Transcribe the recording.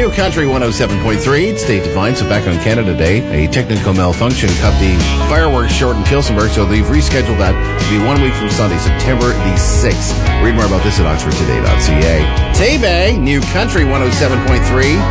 New Country 107.3. It's State Defined, so back on Canada Day. A technical malfunction cut the fireworks short in Tillsonburg, so they've rescheduled that to be 1 week from Sunday, September the 6th. Read more about this at oxfordtoday.ca. Tay-Bay, New Country 107.3.